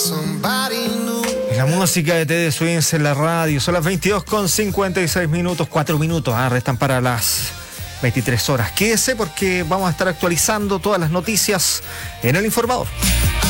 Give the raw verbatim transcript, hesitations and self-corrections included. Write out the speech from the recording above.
La música de T D Swings en la radio. Son las veintidós con cincuenta y seis minutos, cuatro minutos, ah, restan para las veintitrés horas. Quédese porque vamos a estar actualizando todas las noticias en El Informador.